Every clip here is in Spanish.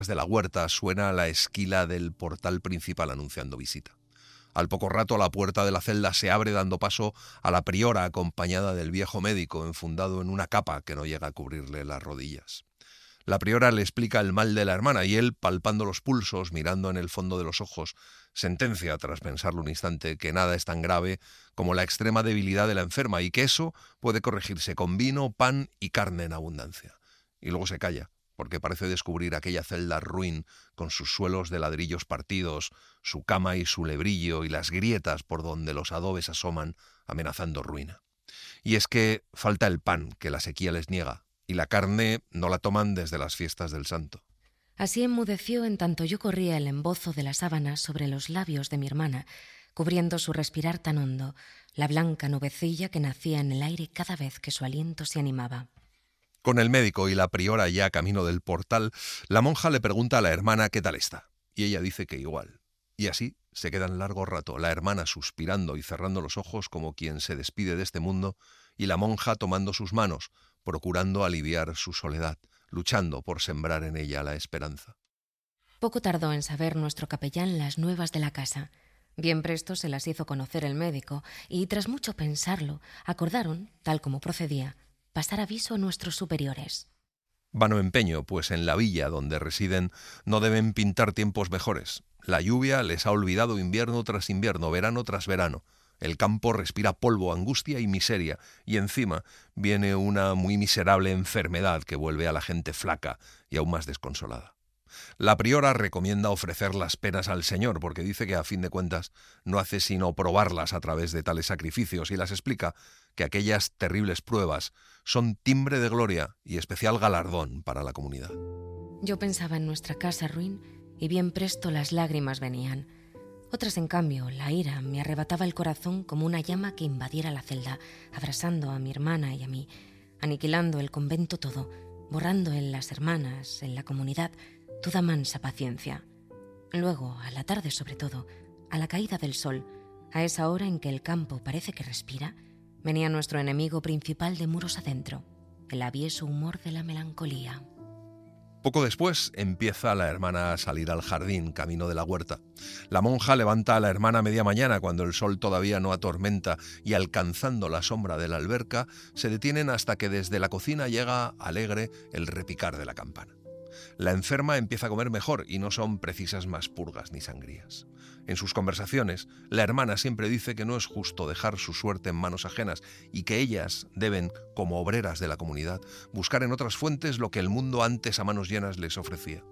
de la huerta suena la esquila del portal principal anunciando visita. Al poco rato la puerta de la celda se abre dando paso a la priora acompañada del viejo médico enfundado en una capa que no llega a cubrirle las rodillas. La priora le explica el mal de la hermana y él, palpando los pulsos, mirando en el fondo de los ojos, sentencia, tras pensarlo un instante, que nada es tan grave como la extrema debilidad de la enferma y que eso puede corregirse con vino, pan y carne en abundancia. Y luego se calla, porque parece descubrir aquella celda ruin con sus suelos de ladrillos partidos, su cama y su lebrillo y las grietas por donde los adobes asoman amenazando ruina. Y es que falta el pan que la sequía les niega, y la carne no la toman desde las fiestas del santo. Así enmudeció en tanto yo corría el embozo de las sábanas sobre los labios de mi hermana, cubriendo su respirar tan hondo, la blanca nubecilla que nacía en el aire cada vez que su aliento se animaba. Con el médico y la priora ya camino del portal, la monja le pregunta a la hermana qué tal está, y ella dice que igual. Y así se quedan largo rato, la hermana suspirando y cerrando los ojos como quien se despide de este mundo, y la monja tomando sus manos, procurando aliviar su soledad, luchando por sembrar en ella la esperanza. Poco tardó en saber nuestro capellán las nuevas de la casa. Bien presto se las hizo conocer el médico, y tras mucho pensarlo, acordaron, tal como procedía, pasar aviso a nuestros superiores. Vano empeño, pues en la villa donde residen no deben pintar tiempos mejores. La lluvia les ha olvidado invierno tras invierno, verano tras verano. El campo respira polvo, angustia y miseria, y encima viene una muy miserable enfermedad que vuelve a la gente flaca y aún más desconsolada. La priora recomienda ofrecer las penas al Señor, porque dice que a fin de cuentas no hace sino probarlas a través de tales sacrificios, y las explica que aquellas terribles pruebas son timbre de gloria y especial galardón para la comunidad. Yo pensaba en nuestra casa ruin y bien presto las lágrimas venían. Otras, en cambio, la ira me arrebataba el corazón como una llama que invadiera la celda, abrasando a mi hermana y a mí, aniquilando el convento todo, borrando en las hermanas, en la comunidad, toda mansa paciencia. Luego, a la tarde sobre todo, a la caída del sol, a esa hora en que el campo parece que respira, venía nuestro enemigo principal de muros adentro, el avieso humor de la melancolía. Poco después empieza la hermana a salir al jardín, camino de la huerta. La monja levanta a la hermana a media mañana, cuando el sol todavía no atormenta, y alcanzando la sombra de la alberca, se detienen hasta que desde la cocina llega alegre el repicar de la campana. La enferma empieza a comer mejor y no son precisas más purgas ni sangrías. En sus conversaciones, la hermana siempre dice que no es justo dejar su suerte en manos ajenas y que ellas deben, como obreras de la comunidad, buscar en otras fuentes lo que el mundo antes a manos llenas les ofrecía.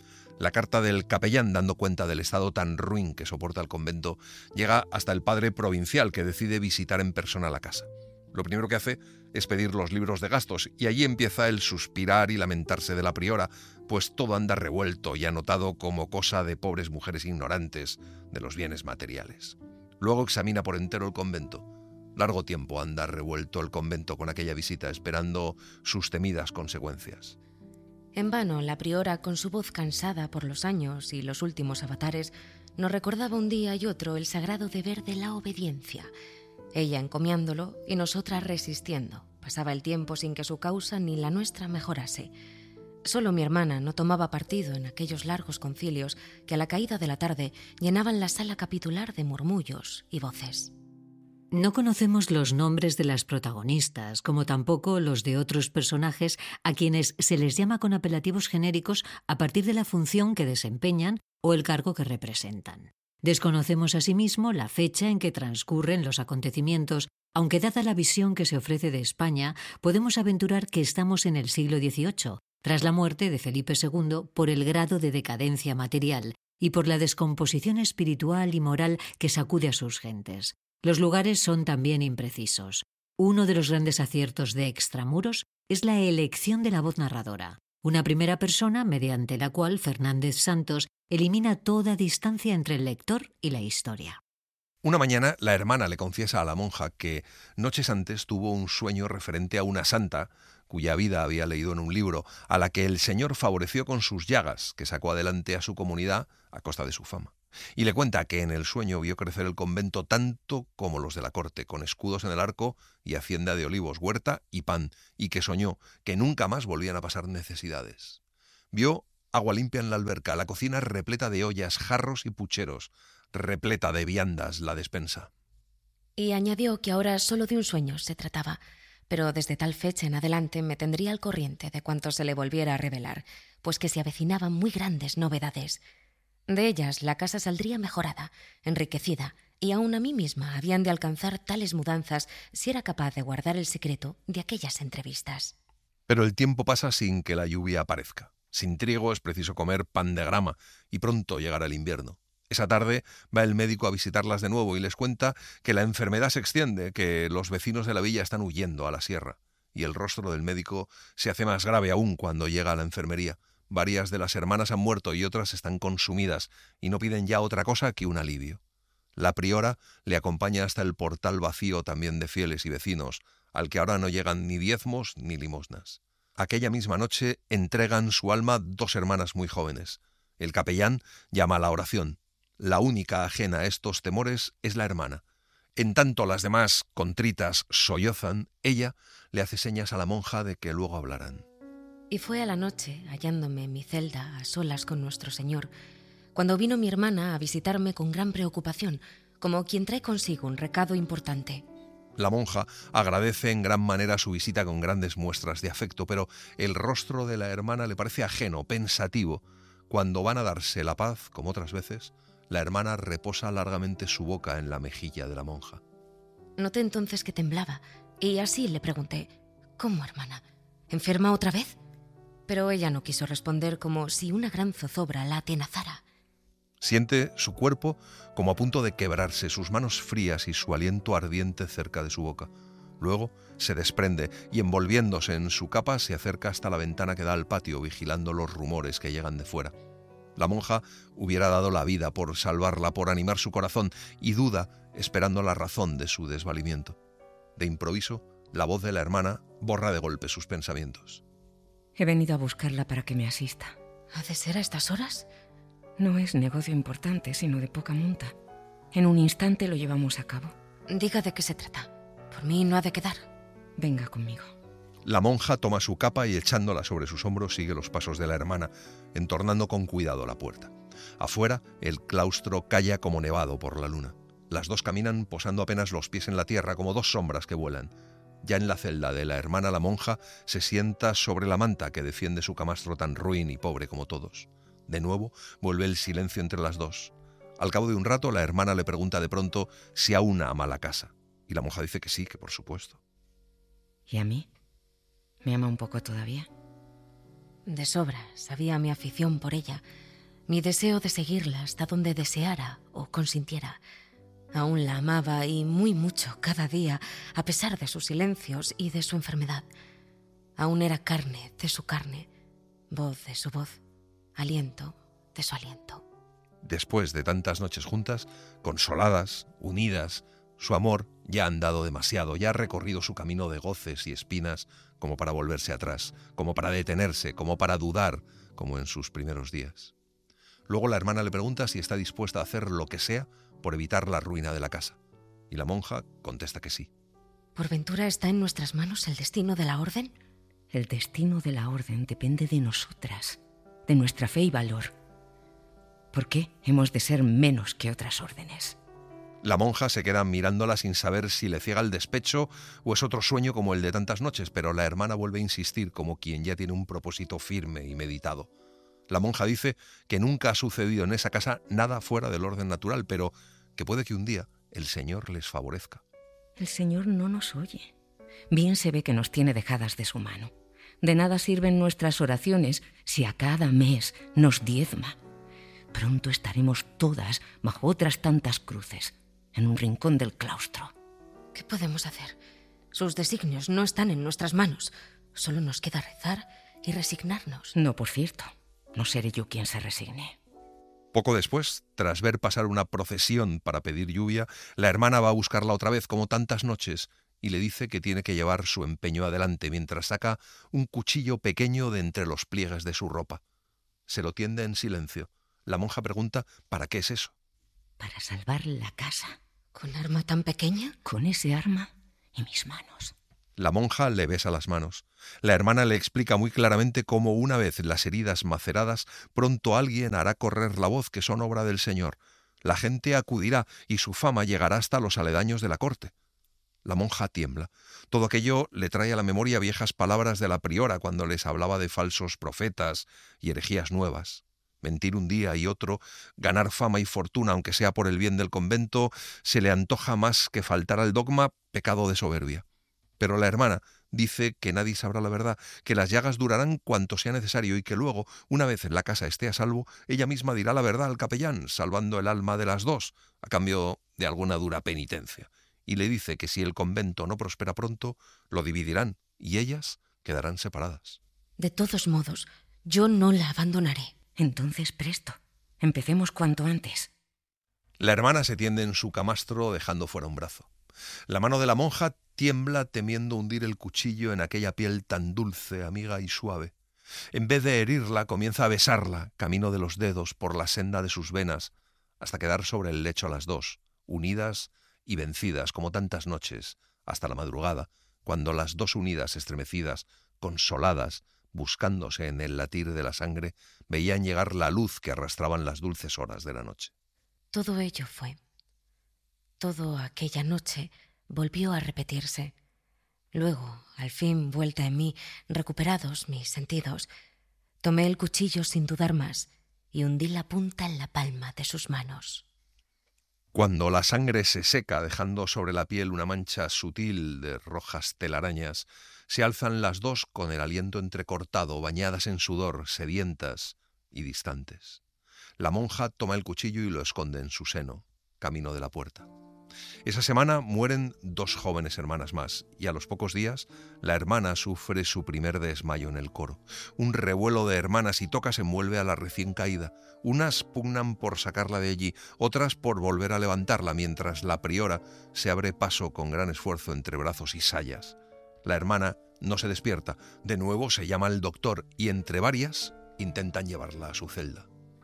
La carta del capellán, dando cuenta del estado tan ruin que soporta el convento, llega hasta el padre provincial, que decide visitar en persona la casa. Lo primero que hace es pedir los libros de gastos, y allí empieza el suspirar y lamentarse de la priora, pues todo anda revuelto y anotado como cosa de pobres mujeres ignorantes de los bienes materiales. Luego examina por entero el convento. Largo tiempo anda revuelto el convento con aquella visita, esperando sus temidas consecuencias. En vano, la priora, con su voz cansada por los años y los últimos avatares, nos recordaba un día y otro el sagrado deber de la obediencia. Ella encomiándolo y nosotras resistiendo. Pasaba el tiempo sin que su causa ni la nuestra mejorase. Solo mi hermana no tomaba partido en aquellos largos concilios que a la caída de la tarde llenaban la sala capitular de murmullos y voces. No conocemos los nombres de las protagonistas, como tampoco los de otros personajes a quienes se les llama con apelativos genéricos a partir de la función que desempeñan o el cargo que representan. Desconocemos asimismo la fecha en que transcurren los acontecimientos, aunque dada la visión que se ofrece de España, podemos aventurar que estamos en el siglo XVIII, tras la muerte de Felipe II por el grado de decadencia material y por la descomposición espiritual y moral que sacude a sus gentes. Los lugares son también imprecisos. Uno de los grandes aciertos de Extramuros es la elección de la voz narradora, una primera persona mediante la cual Fernández Santos elimina toda distancia entre el lector y la historia. Una mañana, la hermana le confiesa a la monja que noches antes tuvo un sueño referente a una santa, cuya vida había leído en un libro, a la que el Señor favoreció con sus llagas, que sacó adelante a su comunidad a costa de su fama. Y le cuenta que en el sueño vio crecer el convento tanto como los de la corte, con escudos en el arco y hacienda de olivos, huerta y pan, y que soñó que nunca más volvían a pasar necesidades. Vio Agua limpia en la alberca, la cocina repleta de ollas, jarros y pucheros, repleta de viandas la despensa. Y añadió que ahora solo de un sueño se trataba, pero desde tal fecha en adelante me tendría al corriente de cuanto se le volviera a revelar, pues que se avecinaban muy grandes novedades. De ellas la casa saldría mejorada, enriquecida, y aun a mí misma habían de alcanzar tales mudanzas si era capaz de guardar el secreto de aquellas entrevistas. Pero el tiempo pasa sin que la lluvia aparezca. Sin trigo es preciso comer pan de grama, y pronto llegará el invierno. Esa tarde va el médico a visitarlas de nuevo y les cuenta que la enfermedad se extiende, que los vecinos de la villa están huyendo a la sierra. Y el rostro del médico se hace más grave aún cuando llega a la enfermería. Varias de las hermanas han muerto y otras están consumidas y no piden ya otra cosa que un alivio. La priora le acompaña hasta el portal vacío también de fieles y vecinos, al que ahora no llegan ni diezmos ni limosnas. Aquella misma noche entregan su alma 2 hermanas muy jóvenes. El capellán llama a la oración. La única ajena a estos temores es la hermana. En tanto las demás, contritas, sollozan, ella le hace señas a la monja de que luego hablarán. Y fue a la noche, hallándome en mi celda, a solas con nuestro Señor, cuando vino mi hermana a visitarme con gran preocupación, como quien trae consigo un recado importante. La monja agradece en gran manera su visita con grandes muestras de afecto, pero el rostro de la hermana le parece ajeno, pensativo. Cuando van a darse la paz, como otras veces, la hermana reposa largamente su boca en la mejilla de la monja. Noté entonces que temblaba, y así le pregunté: ¿Cómo, hermana? ¿Enferma otra vez? Pero ella no quiso responder, como si una gran zozobra la atenazara. Siente su cuerpo como a punto de quebrarse, sus manos frías y su aliento ardiente cerca de su boca. Luego se desprende y, envolviéndose en su capa, se acerca hasta la ventana que da al patio, vigilando los rumores que llegan de fuera. La monja hubiera dado la vida por salvarla, por animar su corazón, y duda, esperando la razón de su desvalimiento. De improviso, la voz de la hermana borra de golpe sus pensamientos. He venido a buscarla para que me asista. ¿Ha de ser a estas horas? No es negocio importante, sino de poca monta. En un instante lo llevamos a cabo. Diga de qué se trata. Por mí no ha de quedar. Venga conmigo. La monja toma su capa y, echándola sobre sus hombros, sigue los pasos de la hermana, entornando con cuidado la puerta. Afuera, el claustro calla como nevado por la luna. Las dos caminan posando apenas los pies en la tierra, como 2 sombras que vuelan. Ya en la celda de la hermana, la monja se sienta sobre la manta que defiende su camastro tan ruin y pobre como todos. De nuevo vuelve el silencio entre las dos. Al cabo de un rato, la hermana le pregunta de pronto si aún ama la casa. Y la monja dice que sí, que por supuesto. ¿Y a mí? ¿Me ama un poco todavía? De sobra sabía mi afición por ella, mi deseo de seguirla hasta donde deseara o consintiera. Aún la amaba, y muy mucho, cada día, a pesar de sus silencios y de su enfermedad. Aún era carne de su carne, voz de su voz, aliento de su aliento. Después de tantas noches juntas, consoladas, unidas, su amor ya ha andado demasiado, ya ha recorrido su camino de goces y espinas como para volverse atrás, como para detenerse, como para dudar, como en sus primeros días. Luego la hermana le pregunta si está dispuesta a hacer lo que sea por evitar la ruina de la casa. Y la monja contesta que sí. ¿Por ventura está en nuestras manos el destino de la orden? El destino de la orden depende de nosotras, de nuestra fe y valor. ¿Por qué hemos de ser menos que otras órdenes? La monja se queda mirándola sin saber si le ciega el despecho o es otro sueño como el de tantas noches, pero la hermana vuelve a insistir como quien ya tiene un propósito firme y meditado. La monja dice que nunca ha sucedido en esa casa nada fuera del orden natural, pero que puede que un día el Señor les favorezca. El Señor no nos oye. Bien se ve que nos tiene dejadas de su mano. De nada sirven nuestras oraciones si a cada mes nos diezma. Pronto estaremos todas bajo otras tantas cruces, en un rincón del claustro. ¿Qué podemos hacer? Sus designios no están en nuestras manos. Solo nos queda rezar y resignarnos. No, por cierto, no seré yo quien se resigne. Poco después, tras ver pasar una procesión para pedir lluvia, la hermana va a buscarla otra vez, como tantas noches, y le dice que tiene que llevar su empeño adelante mientras saca un cuchillo pequeño de entre los pliegues de su ropa. Se lo tiende en silencio. La monja pregunta ¿para qué es eso? Para salvar la casa. ¿Con arma tan pequeña? Con ese arma y mis manos. La monja le besa las manos. La hermana le explica muy claramente cómo una vez las heridas maceradas, pronto alguien hará correr la voz que son obra del Señor. La gente acudirá y su fama llegará hasta los aledaños de la corte. La monja tiembla. Todo aquello le trae a la memoria viejas palabras de la priora cuando les hablaba de falsos profetas y herejías nuevas. Mentir un día y otro, ganar fama y fortuna aunque sea por el bien del convento, se le antoja más que faltar al dogma, pecado de soberbia. Pero la hermana dice que nadie sabrá la verdad, que las llagas durarán cuanto sea necesario y que luego, una vez en la casa esté a salvo, ella misma dirá la verdad al capellán, salvando el alma de las dos, a cambio de alguna dura penitencia. Y le dice que si el convento no prospera pronto, lo dividirán y ellas quedarán separadas. De todos modos, yo no la abandonaré. Entonces, presto, empecemos cuanto antes. La hermana se tiende en su camastro dejando fuera un brazo. La mano de la monja tiembla temiendo hundir el cuchillo en aquella piel tan dulce, amiga y suave. En vez de herirla, comienza a besarla, camino de los dedos por la senda de sus venas, hasta quedar sobre el lecho las dos, unidas y vencidas como tantas noches, hasta la madrugada, cuando las dos unidas, estremecidas, consoladas, buscándose en el latir de la sangre, veían llegar la luz que arrastraban las dulces horas de la noche. Todo ello fue. Todo aquella noche volvió a repetirse. Luego, al fin, vuelta en mí, recuperados mis sentidos, tomé el cuchillo sin dudar más y hundí la punta en la palma de sus manos. Cuando la sangre se seca, dejando sobre la piel una mancha sutil de rojas telarañas, se alzan las dos con el aliento entrecortado, bañadas en sudor, sedientas y distantes. La monja toma el cuchillo y lo esconde en su seno, camino de la puerta. Esa semana mueren dos jóvenes hermanas más, y a los pocos días la hermana sufre su primer desmayo en el coro. Un revuelo de hermanas y tocas envuelve a la recién caída. Unas pugnan por sacarla de allí, otras por volver a levantarla, mientras la priora se abre paso con gran esfuerzo entre brazos y sayas. La hermana no se despierta, de nuevo se llama al doctor y entre varias intentan llevarla a su celda.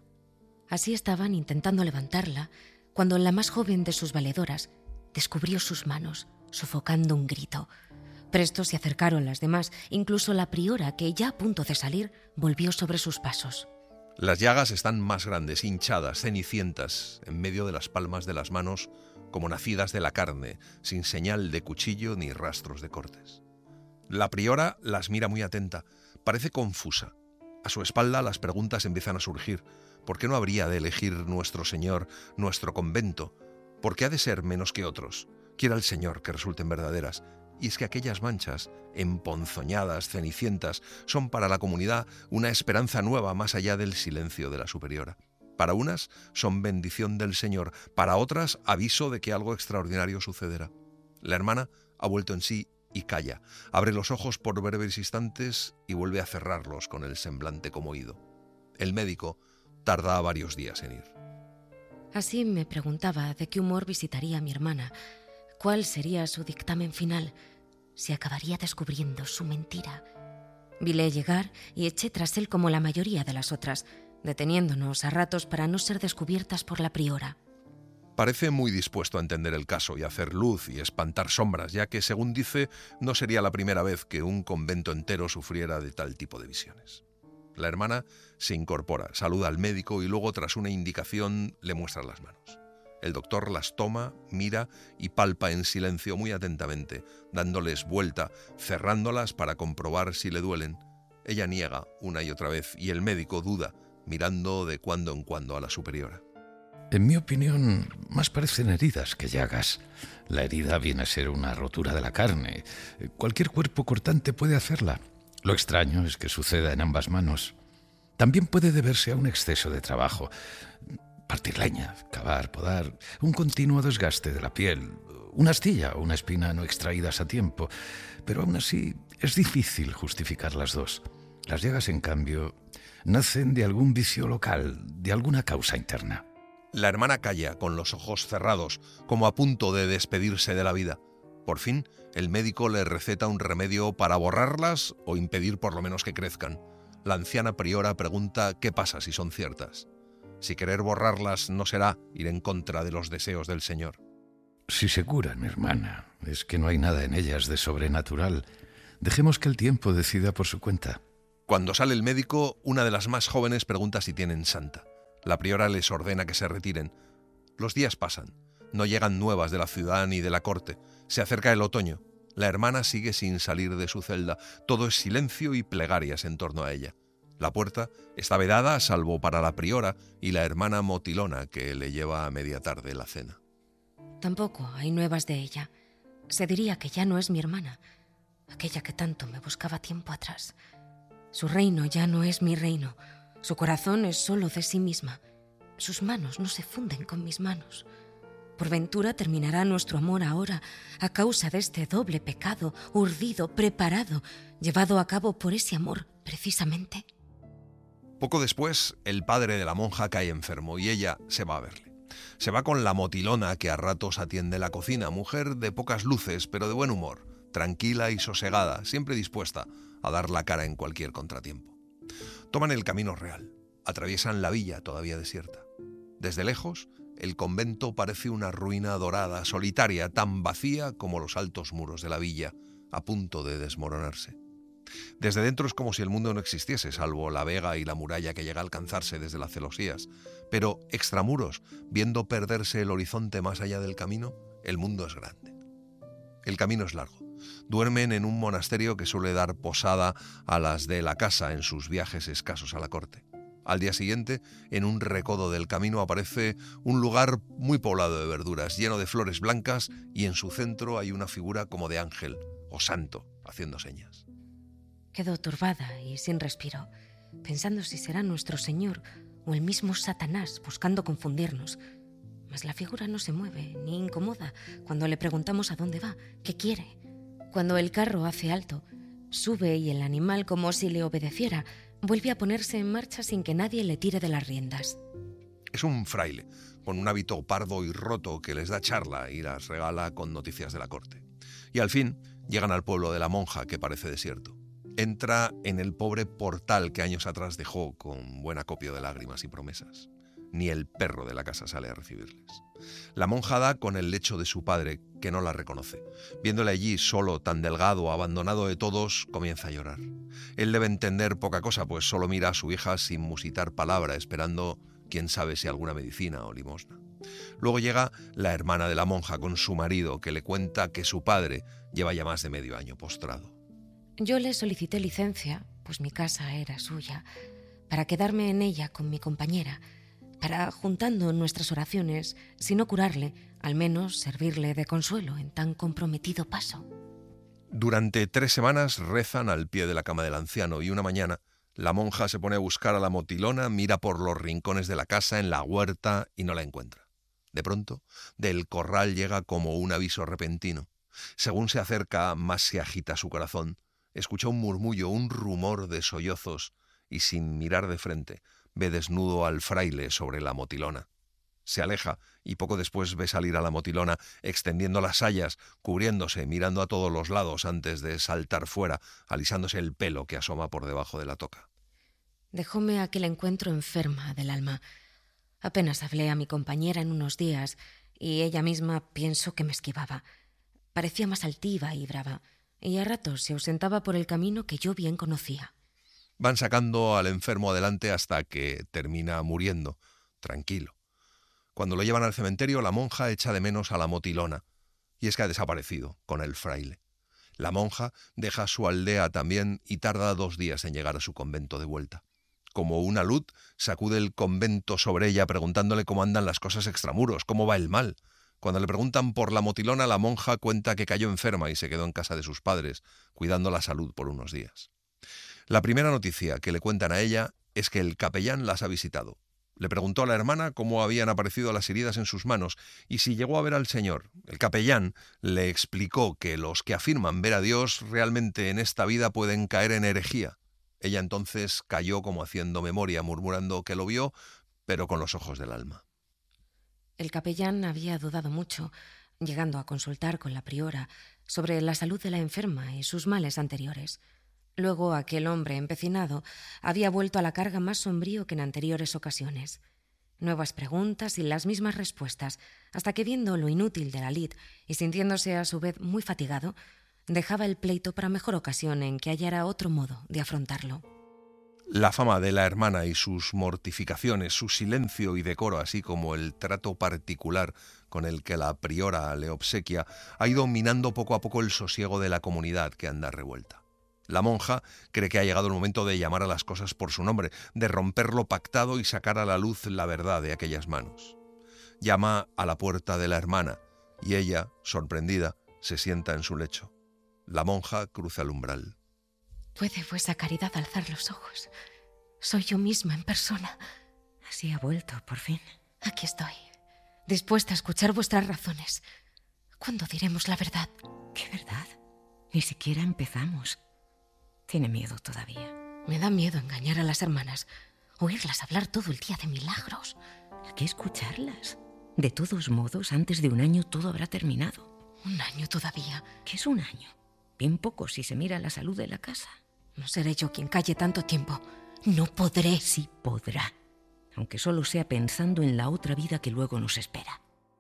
Así estaban intentando levantarla, cuando la más joven de sus valedoras descubrió sus manos, sofocando un grito. Presto se acercaron las demás, incluso la priora, que ya a punto de salir, volvió sobre sus pasos. Las llagas están más grandes, hinchadas, cenicientas, en medio de las palmas de las manos, como nacidas de la carne, sin señal de cuchillo ni rastros de cortes. La priora las mira muy atenta, parece confusa. A su espalda las preguntas empiezan a surgir. ¿Por qué no habría de elegir nuestro Señor, nuestro convento? ¿Por qué ha de ser menos que otros? Quiera el Señor que resulten verdaderas. Y es que aquellas manchas, emponzoñadas, cenicientas, son para la comunidad una esperanza nueva más allá del silencio de la superiora. Para unas son bendición del Señor, para otras aviso de que algo extraordinario sucederá. La hermana ha vuelto en sí y calla, abre los ojos por breves instantes y vuelve a cerrarlos con el semblante conmovido. El médico tarda varios días en ir. Así me preguntaba de qué humor visitaría a mi hermana, cuál sería su dictamen final, si acabaría descubriendo su mentira. Vile llegar y eché tras él como la mayoría de las otras, deteniéndonos a ratos para no ser descubiertas por la priora. Parece muy dispuesto a entender el caso y a hacer luz y espantar sombras, ya que, según dice, no sería la primera vez que un convento entero sufriera de tal tipo de visiones. La hermana se incorpora, saluda al médico y luego, tras una indicación, le muestra las manos. El doctor las toma, mira y palpa en silencio muy atentamente, dándoles vuelta, cerrándolas para comprobar si le duelen. Ella niega una y otra vez y el médico duda, mirando de cuando en cuando a la superiora. En mi opinión, más parecen heridas que llagas. La herida viene a ser una rotura de la carne. Cualquier cuerpo cortante puede hacerla. Lo extraño es que suceda en ambas manos. También puede deberse a un exceso de trabajo. Partir leña, cavar, podar, un continuo desgaste de la piel, una astilla o una espina no extraídas a tiempo. Pero aún así es difícil justificar las dos. Las llagas, en cambio, nacen de algún vicio local, de alguna causa interna. La hermana calla, con los ojos cerrados, como a punto de despedirse de la vida. Por fin, el médico le receta un remedio para borrarlas o impedir por lo menos que crezcan. La anciana priora pregunta qué pasa si son ciertas. Si querer borrarlas no será ir en contra de los deseos del Señor. Si se curan, hermana, es que no hay nada en ellas de sobrenatural. Dejemos que el tiempo decida por su cuenta. Cuando sale el médico, una de las más jóvenes pregunta si tienen santa. La priora les ordena que se retiren. Los días pasan. No llegan nuevas de la ciudad ni de la corte. Se acerca el otoño. La hermana sigue sin salir de su celda. Todo es silencio y plegarias en torno a ella. La puerta está vedada, salvo para la priora y la hermana Motilona, que le lleva a media tarde la cena. Tampoco hay nuevas de ella. Se diría que ya no es mi hermana, aquella que tanto me buscaba tiempo atrás. Su reino ya no es mi reino. Su corazón es solo de sí misma. Sus manos no se funden con mis manos. Por ventura terminará nuestro amor ahora a causa de este doble pecado, urdido, preparado, llevado a cabo por ese amor, precisamente. Poco después, el padre de la monja cae enfermo y ella se va a verle. Se va con la Motilona, que a ratos atiende la cocina, mujer de pocas luces, pero de buen humor, tranquila y sosegada, siempre dispuesta a dar la cara en cualquier contratiempo. Toman el camino real, atraviesan la villa todavía desierta. Desde lejos, el convento parece una ruina dorada, solitaria, tan vacía como los altos muros de la villa, a punto de desmoronarse. Desde dentro es como si el mundo no existiese, salvo la vega y la muralla que llega a alcanzarse desde las celosías. Pero extramuros, viendo perderse el horizonte más allá del camino, el mundo es grande. El camino es largo. Duermen en un monasterio que suele dar posada a las de la casa en sus viajes escasos a la corte. Al día siguiente, en un recodo del camino aparece un lugar muy poblado de verduras, lleno de flores blancas, y en su centro hay una figura como de ángel o santo, haciendo señas. Quedo turbada y sin respiro, pensando si será nuestro Señor o el mismo Satanás buscando confundirnos. Mas la figura no se mueve ni incomoda cuando le preguntamos a dónde va, qué quiere. Cuando el carro hace alto, sube y el animal, como si le obedeciera, vuelve a ponerse en marcha sin que nadie le tire de las riendas. Es un fraile, con un hábito pardo y roto que les da charla y las regala con noticias de la corte. Y al fin llegan al pueblo de la monja, que parece desierto. Entra en el pobre portal que años atrás dejó con buen acopio de lágrimas y promesas. Ni el perro de la casa sale a recibirles. La monja da con el lecho de su padre, que no la reconoce. Viéndole allí solo, tan delgado, abandonado de todos, comienza a llorar. Él debe entender poca cosa, pues solo mira a su hija sin musitar palabra, esperando quién sabe si alguna medicina o limosna. Luego llega la hermana de la monja con su marido, que le cuenta que su padre lleva ya más de medio año postrado. Yo le solicité licencia, pues mi casa era suya, para quedarme en ella con mi compañera, para, juntando nuestras oraciones, si no curarle, al menos servirle de consuelo en tan comprometido paso. Durante 3 semanas rezan al pie de la cama del anciano y una mañana la monja se pone a buscar a la Motilona, mira por los rincones de la casa, en la huerta, y no la encuentra. De pronto, del corral llega como un aviso repentino. Según se acerca, más se agita su corazón. Escucha un murmullo, un rumor de sollozos, y sin mirar de frente, ve desnudo al fraile sobre la Motilona. Se aleja y poco después ve salir a la Motilona extendiendo las sayas, cubriéndose, mirando a todos los lados antes de saltar fuera, alisándose el pelo que asoma por debajo de la toca. Dejóme aquel encuentro enferma del alma. Apenas hablé a mi compañera en unos días y ella misma pienso que me esquivaba. Parecía más altiva y brava, y a ratos se ausentaba por el camino que yo bien conocía. Van sacando al enfermo adelante hasta que termina muriendo, tranquilo. Cuando lo llevan al cementerio, la monja echa de menos a la Motilona, y es que ha desaparecido con el fraile. La monja deja su aldea también y tarda 2 días en llegar a su convento de vuelta. Como una luz, sacude el convento sobre ella preguntándole cómo andan las cosas extramuros, cómo va el mal. Cuando le preguntan por la Motilona, la monja cuenta que cayó enferma y se quedó en casa de sus padres, cuidando la salud por unos días. La primera noticia que le cuentan a ella es que el capellán las ha visitado. Le preguntó a la hermana cómo habían aparecido las heridas en sus manos y si llegó a ver al Señor. El capellán le explicó que los que afirman ver a Dios realmente en esta vida pueden caer en herejía. Ella entonces cayó como haciendo memoria, murmurando que lo vio, pero con los ojos del alma. El capellán había dudado mucho, llegando a consultar con la priora sobre la salud de la enferma y sus males anteriores. Luego aquel hombre empecinado había vuelto a la carga más sombrío que en anteriores ocasiones. Nuevas preguntas y las mismas respuestas, hasta que, viendo lo inútil de la lid y sintiéndose a su vez muy fatigado, dejaba el pleito para mejor ocasión en que hallara otro modo de afrontarlo. La fama de la hermana y sus mortificaciones, su silencio y decoro, así como el trato particular con el que la priora le obsequia, ha ido minando poco a poco el sosiego de la comunidad que anda revuelta. La monja cree que ha llegado el momento de llamar a las cosas por su nombre, de romper lo pactado y sacar a la luz la verdad de aquellas manos. Llama a la puerta de la hermana y ella, sorprendida, se sienta en su lecho. La monja cruza el umbral. ¿Puede vuesa caridad alzar los ojos? Soy yo misma en persona. Así ha vuelto, por fin. Aquí estoy, dispuesta a escuchar vuestras razones. ¿Cuándo diremos la verdad? ¿Qué verdad? Ni siquiera empezamos. Tiene miedo todavía. Me da miedo engañar a las hermanas, oírlas hablar todo el día de milagros. ¿A qué escucharlas? De todos modos, antes de un año todo habrá terminado. ¿Un año todavía? ¿Qué es un año? Bien poco si se mira la salud de la casa. No seré yo quien calle tanto tiempo. No podré. Sí podrá, aunque solo sea pensando en la otra vida que luego nos espera.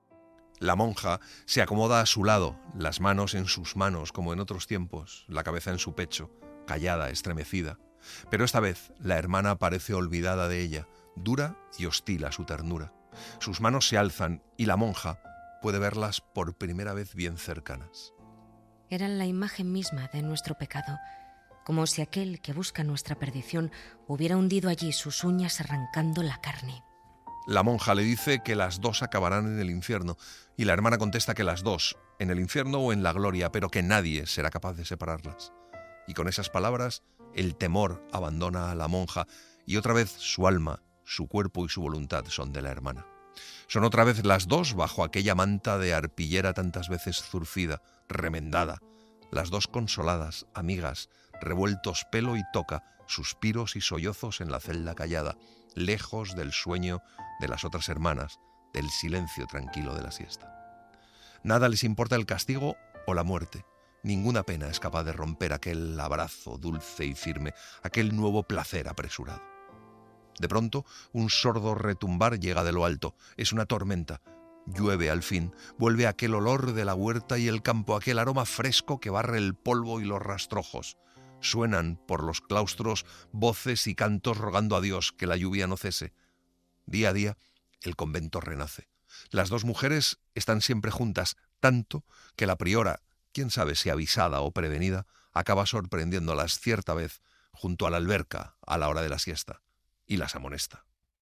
La monja se acomoda a su lado, las manos en sus manos como en otros tiempos, la cabeza en su pecho, callada, estremecida. Pero esta vez la hermana parece olvidada de ella, dura y hostil a su ternura. Sus manos se alzan y la monja puede verlas por primera vez bien cercanas. Eran la imagen misma de nuestro pecado, como si aquel que busca nuestra perdición hubiera hundido allí sus uñas arrancando la carne. La monja le dice que las dos acabarán en el infierno y la hermana contesta que las dos, en el infierno o en la gloria, pero que nadie será capaz de separarlas. Y con esas palabras el temor abandona a la monja y otra vez su alma, su cuerpo y su voluntad son de la hermana. Son otra vez las dos bajo aquella manta de arpillera tantas veces zurcida, remendada, las dos consoladas, amigas, revueltos pelo y toca, suspiros y sollozos en la celda callada, lejos del sueño de las otras hermanas, del silencio tranquilo de la siesta. Nada les importa el castigo o la muerte. Ninguna pena es capaz de romper aquel abrazo dulce y firme, aquel nuevo placer apresurado. De pronto, un sordo retumbar llega de lo alto. Es una tormenta. Llueve al fin. Vuelve aquel olor de la huerta y el campo, aquel aroma fresco que barre el polvo y los rastrojos. Suenan por los claustros voces y cantos rogando a Dios que la lluvia no cese. Día a día, el convento renace. Las dos mujeres están siempre juntas, tanto que la priora, quién sabe si avisada o prevenida, acaba sorprendiéndolas cierta vez junto a la alberca a la hora de la siesta y las amonesta.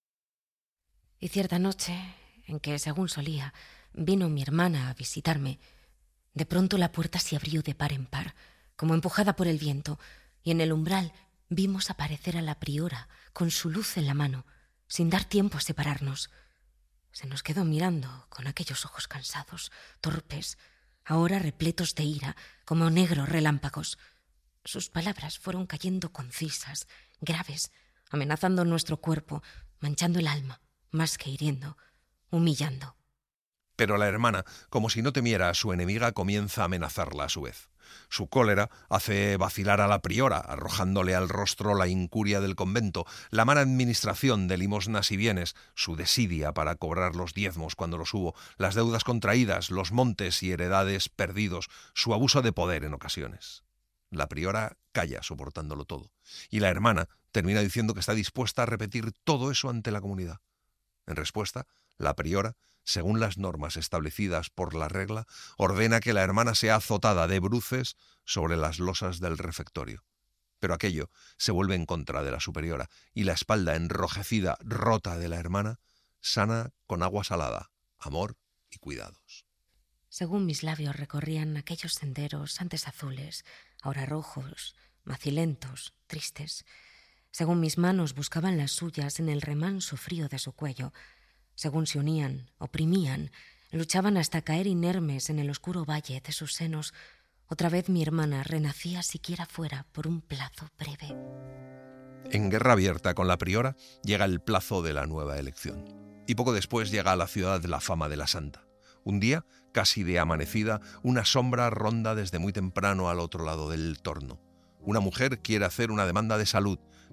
Y cierta noche, en que, según solía, vino mi hermana a visitarme, de pronto la puerta se abrió de par en par, como empujada por el viento, y en el umbral vimos aparecer a la priora con su luz en la mano, sin dar tiempo a separarnos. Se nos quedó mirando con aquellos ojos cansados, torpes, ahora repletos de ira, como negros relámpagos. Sus palabras fueron cayendo concisas, graves, amenazando nuestro cuerpo, manchando el alma, más que hiriendo, humillando. Pero la hermana, como si no temiera a su enemiga, comienza a amenazarla a su vez. Su cólera hace vacilar a la priora, arrojándole al rostro la incuria del convento, la mala administración de limosnas y bienes, su desidia para cobrar los diezmos cuando los hubo, las deudas contraídas, los montes y heredades perdidos, su abuso de poder en ocasiones. La priora calla soportándolo todo, y la hermana termina diciendo que está dispuesta a repetir todo eso ante la comunidad. En respuesta, la priora, según las normas establecidas por la regla, ordena que la hermana sea azotada de bruces sobre las losas del refectorio. Pero aquello se vuelve en contra de la superiora, y la espalda enrojecida, rota de la hermana, sana con agua salada, amor y cuidados. Según mis labios recorrían aquellos senderos antes azules, ahora rojos, macilentos, tristes. Según mis manos buscaban las suyas en el remanso frío de su cuello, según se unían, oprimían, luchaban hasta caer inermes en el oscuro valle de sus senos, otra vez mi hermana renacía siquiera fuera por un plazo breve. En guerra abierta con la priora llega el plazo de la nueva elección. Y poco después llega a la ciudad la fama de la santa. Un día, casi de amanecida, una sombra ronda desde muy temprano al otro lado del torno. Una mujer quiere hacer una demanda de salud,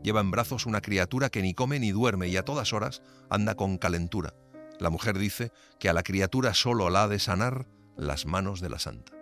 Lleva en brazos una criatura que ni come ni duerme y a todas horas anda con calentura. La mujer dice que a la criatura solo la ha de sanar las manos de la santa.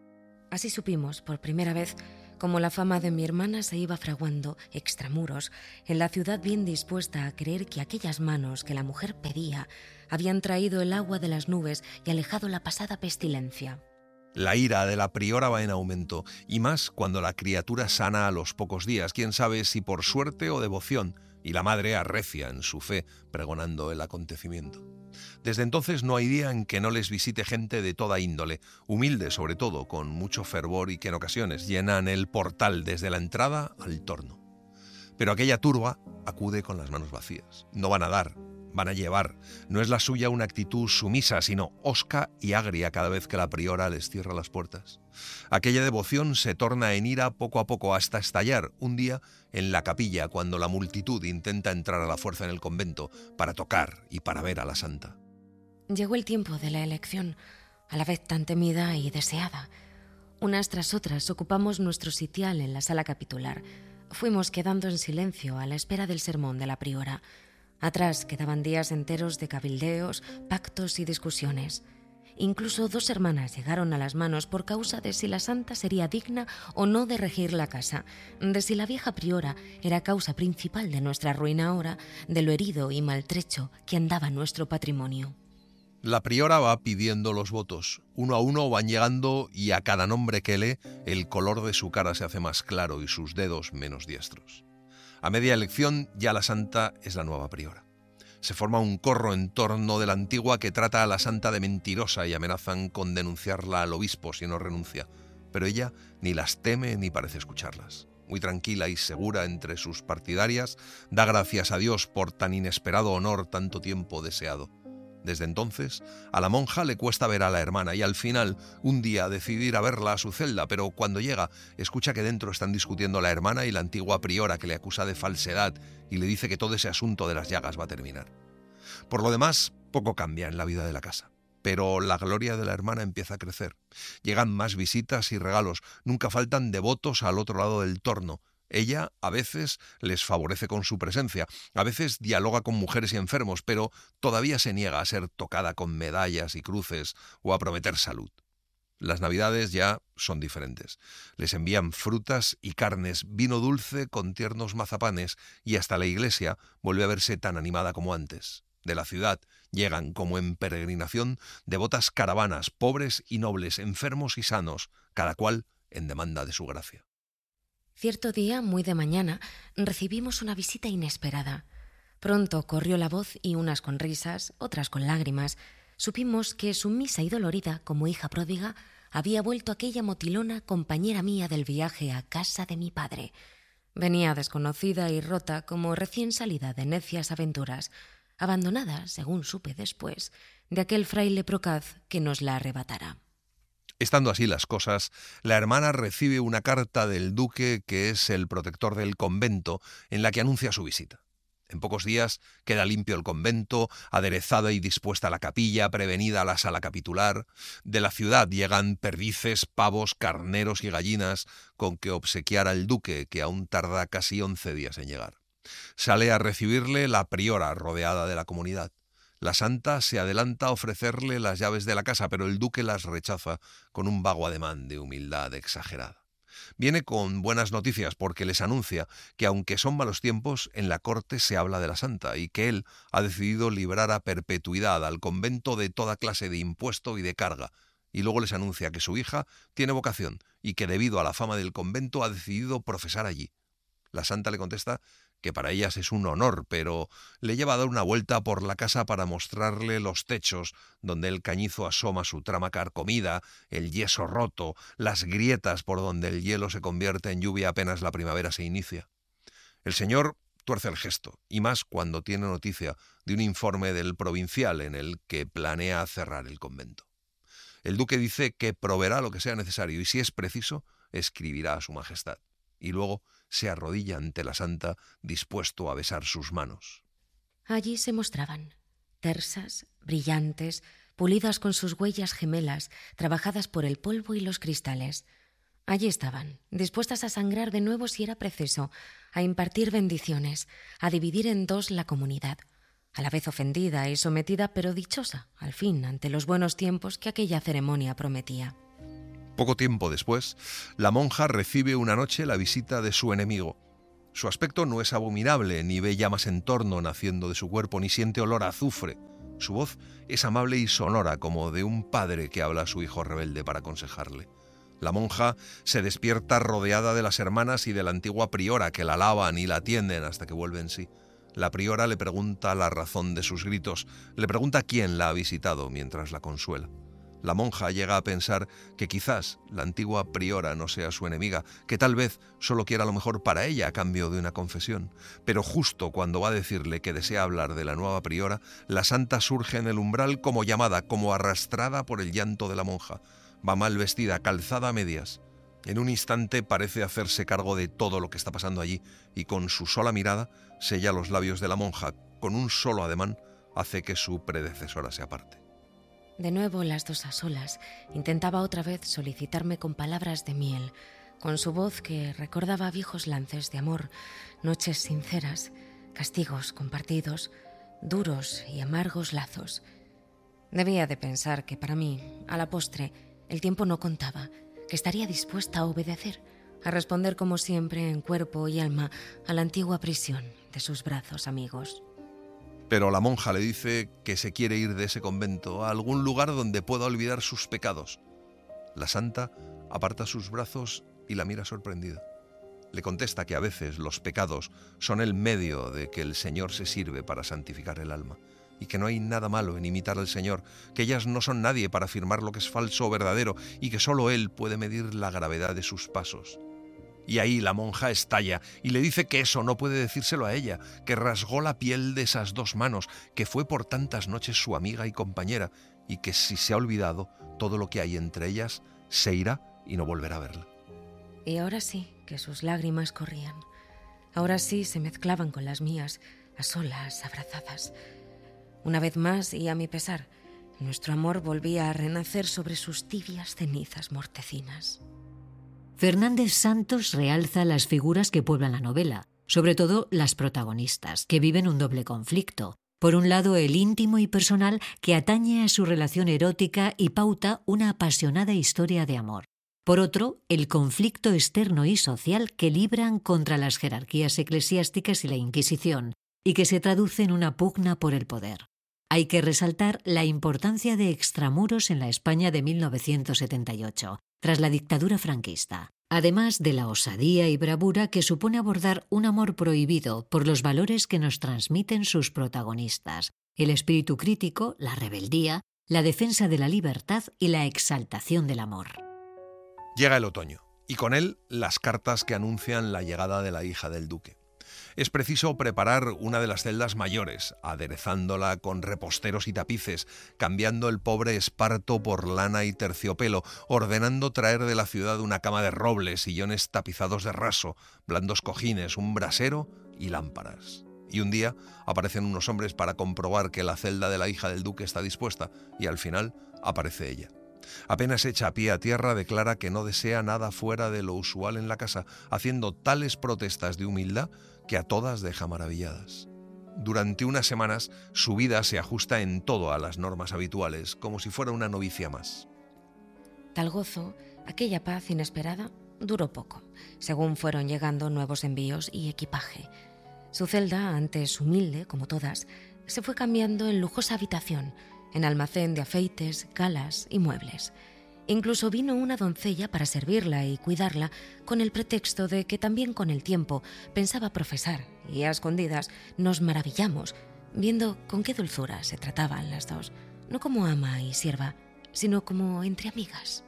Así supimos, por primera vez, cómo la fama de mi hermana se iba fraguando extramuros en la ciudad, bien dispuesta a creer que aquellas manos que la mujer pedía habían traído el agua de las nubes y alejado la pasada pestilencia. La ira de la priora va en aumento, y más cuando la criatura sana a los pocos días, quién sabe si por suerte o devoción, y la madre arrecia en su fe, pregonando el acontecimiento. Desde entonces no hay día en que no les visite gente de toda índole, humilde sobre todo, con mucho fervor y que en ocasiones llenan el portal desde la entrada al torno. Pero aquella turba acude con las manos vacías. No van a dar, van a llevar. No es la suya una actitud sumisa, sino hosca y agria cada vez que la priora les cierra las puertas. Aquella devoción se torna en ira poco a poco hasta estallar un día en la capilla cuando la multitud intenta entrar a la fuerza en el convento para tocar y para ver a la santa. Llegó el tiempo de la elección, a la vez tan temida y deseada. Unas tras otras ocupamos nuestro sitial en la sala capitular. Fuimos quedando en silencio a la espera del sermón de la priora. Atrás quedaban días enteros de cabildeos, pactos y discusiones. Incluso 2 hermanas llegaron a las manos por causa de si la santa sería digna o no de regir la casa, de si la vieja priora era causa principal de nuestra ruina ahora, de lo herido y maltrecho que andaba nuestro patrimonio. La priora va pidiendo los votos. Uno a uno van llegando y a cada nombre que lee, el color de su cara se hace más claro y sus dedos menos diestros. A media elección ya la santa es la nueva priora. Se forma un corro en torno de la antigua que trata a la santa de mentirosa y amenazan con denunciarla al obispo si no renuncia. Pero ella ni las teme ni parece escucharlas. Muy tranquila y segura entre sus partidarias, da gracias a Dios por tan inesperado honor tanto tiempo deseado. Desde entonces, a la monja le cuesta ver a la hermana y al final, un día, decide ir a verla a su celda, pero cuando llega, escucha que dentro están discutiendo la hermana y la antigua priora que le acusa de falsedad y le dice que todo ese asunto de las llagas va a terminar. Por lo demás, poco cambia en la vida de la casa. Pero la gloria de la hermana empieza a crecer. Llegan más visitas y regalos, nunca faltan devotos al otro lado del torno. Ella a veces les favorece con su presencia, a veces dialoga con mujeres y enfermos, pero todavía se niega a ser tocada con medallas y cruces o a prometer salud. Las navidades ya son diferentes. Les envían frutas y carnes, vino dulce con tiernos mazapanes y hasta la iglesia vuelve a verse tan animada como antes. De la ciudad llegan, como en peregrinación, devotas caravanas, pobres y nobles, enfermos y sanos, cada cual en demanda de su gracia. Cierto día, muy de mañana, recibimos una visita inesperada. Pronto corrió la voz y unas con risas, otras con lágrimas, supimos que, sumisa y dolorida como hija pródiga, había vuelto aquella motilona compañera mía del viaje a casa de mi padre. Venía desconocida y rota como recién salida de necias aventuras, abandonada, según supe después, de aquel fraile procaz que nos la arrebatara. Estando así las cosas, la hermana recibe una carta del duque, que es el protector del convento, en la que anuncia su visita. En pocos días queda limpio el convento, aderezada y dispuesta la capilla, prevenida la sala capitular. De la ciudad llegan perdices, pavos, carneros y gallinas con que obsequiar al duque, que aún tarda casi 11 días en llegar. Sale a recibirle la priora, rodeada de la comunidad. La santa se adelanta a ofrecerle las llaves de la casa, pero el duque las rechaza con un vago ademán de humildad exagerada. Viene con buenas noticias porque les anuncia que, aunque son malos tiempos, en la corte se habla de la santa y que él ha decidido librar a perpetuidad al convento de toda clase de impuesto y de carga. Y luego les anuncia que su hija tiene vocación y que, debido a la fama del convento, ha decidido profesar allí. La santa le contesta que para ellas es un honor, pero le lleva a dar una vuelta por la casa para mostrarle los techos donde el cañizo asoma su trama carcomida, el yeso roto, las grietas por donde el hielo se convierte en lluvia apenas la primavera se inicia. El señor tuerce el gesto, y más cuando tiene noticia de un informe del provincial en el que planea cerrar el convento. El duque dice que proveerá lo que sea necesario y, si es preciso, escribirá a su majestad. Y luego se arrodilla ante la santa, dispuesto a besar sus manos. Allí se mostraban, tersas, brillantes, pulidas con sus huellas gemelas, trabajadas por el polvo y los cristales. Allí estaban, dispuestas a sangrar de nuevo si era preciso, a impartir bendiciones, a dividir en dos la comunidad, a la vez ofendida y sometida, pero dichosa, al fin, ante los buenos tiempos que aquella ceremonia prometía. Poco tiempo después, la monja recibe una noche la visita de su enemigo. Su aspecto no es abominable, ni ve llamas en torno naciendo de su cuerpo, ni siente olor a azufre. Su voz es amable y sonora, como de un padre que habla a su hijo rebelde para aconsejarle. La monja se despierta rodeada de las hermanas y de la antigua priora, que la alaban y la atienden hasta que vuelve en sí. La priora le pregunta la razón de sus gritos, le pregunta quién la ha visitado mientras la consuela. La monja llega a pensar que quizás la antigua priora no sea su enemiga, que tal vez solo quiera lo mejor para ella a cambio de una confesión. Pero justo cuando va a decirle que desea hablar de la nueva priora, la santa surge en el umbral como llamada, como arrastrada por el llanto de la monja. Va mal vestida, calzada a medias. En un instante parece hacerse cargo de todo lo que está pasando allí y con su sola mirada sella los labios de la monja. Con un solo ademán hace que su predecesora se aparte. De nuevo las dos a solas, intentaba otra vez solicitarme con palabras de miel, con su voz que recordaba viejos lances de amor, noches sinceras, castigos compartidos, duros y amargos lazos. Debía de pensar que para mí, a la postre, el tiempo no contaba, que estaría dispuesta a obedecer, a responder como siempre en cuerpo y alma a la antigua prisión de sus brazos amigos. Pero la monja le dice que se quiere ir de ese convento a algún lugar donde pueda olvidar sus pecados. La santa aparta sus brazos y la mira sorprendida. Le contesta que a veces los pecados son el medio de que el Señor se sirve para santificar el alma, y que no hay nada malo en imitar al Señor, que ellas no son nadie para afirmar lo que es falso o verdadero, y que solo Él puede medir la gravedad de sus pasos. Y ahí la monja estalla y le dice que eso no puede decírselo a ella, que rasgó la piel de esas dos manos, que fue por tantas noches su amiga y compañera, y que si se ha olvidado todo lo que hay entre ellas, se irá y no volverá a verla. Y ahora sí que sus lágrimas corrían. Ahora sí se mezclaban con las mías, a solas, abrazadas. Una vez más, y a mi pesar, nuestro amor volvía a renacer sobre sus tibias cenizas mortecinas. Fernández Santos realza las figuras que pueblan la novela, sobre todo las protagonistas, que viven un doble conflicto. Por un lado, el íntimo y personal que atañe a su relación erótica y pauta una apasionada historia de amor. Por otro, el conflicto externo y social que libran contra las jerarquías eclesiásticas y la Inquisición, y que se traduce en una pugna por el poder. Hay que resaltar la importancia de Extramuros en la España de 1978, tras la dictadura franquista, además de la osadía y bravura que supone abordar un amor prohibido por los valores que nos transmiten sus protagonistas, el espíritu crítico, la rebeldía, la defensa de la libertad y la exaltación del amor. Llega el otoño, y con él las cartas que anuncian la llegada de la hija del duque. Es preciso preparar una de las celdas mayores, aderezándola con reposteros y tapices, cambiando el pobre esparto por lana y terciopelo, ordenando traer de la ciudad una cama de roble, sillones tapizados de raso, blandos cojines, un brasero y lámparas. Y un día aparecen unos hombres para comprobar que la celda de la hija del duque está dispuesta, y al final aparece ella. Apenas echa pie a tierra, declara que no desea nada fuera de lo usual en la casa, haciendo tales protestas de humildad que a todas deja maravilladas. Durante unas semanas su vida se ajusta en todo a las normas habituales, como si fuera una novicia más. Tal gozo, aquella paz inesperada, duró poco, según fueron llegando nuevos envíos y equipaje. Su celda, antes humilde como todas, se fue cambiando en lujosa habitación, en almacén de afeites, galas y muebles. Incluso vino una doncella para servirla y cuidarla con el pretexto de que también con el tiempo pensaba profesar, y a escondidas nos maravillamos viendo con qué dulzura se trataban las dos, no como ama y sierva, sino como entre amigas.